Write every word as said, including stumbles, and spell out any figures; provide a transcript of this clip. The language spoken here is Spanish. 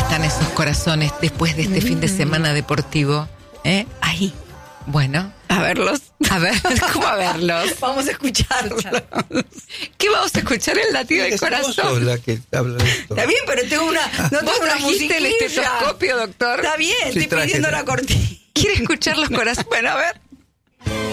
están esos corazones después de este mm. fin de semana deportivo? ¿Eh? Ahí. Bueno. A verlos. A ver, ¿cómo a verlos? Vamos a escucharlos. ¿Qué vamos a escuchar? El latido del corazón. La que habla de esto. Está bien, pero tengo una... No tengo ¿Vos una trajiste el estetoscopio, doctor? Está bien, Sí, estoy traje, pidiendo traje. la cortina. ¿Quiere escuchar los corazones? Bueno, a ver.